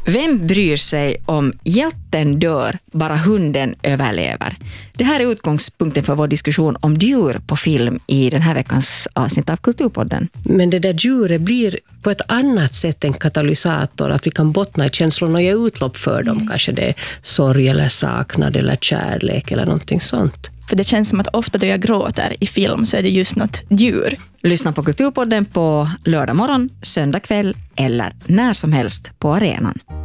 Vem bryr sig om hjälten dör, bara hunden överlever? Det här är utgångspunkten för vår diskussion om djur på film i den här veckans avsnitt av Kulturpodden. Men det där djuret blir på ett annat sätt en katalysator, att vi kan bottna i känslorna och ge utlopp för dem. Kanske det är sorg eller saknad eller kärlek eller någonting sånt. För det känns som att ofta då jag gråter i film så är det just något djur. Lyssna på Kulturpodden på lördag morgon, söndag kväll eller när som helst på arenan.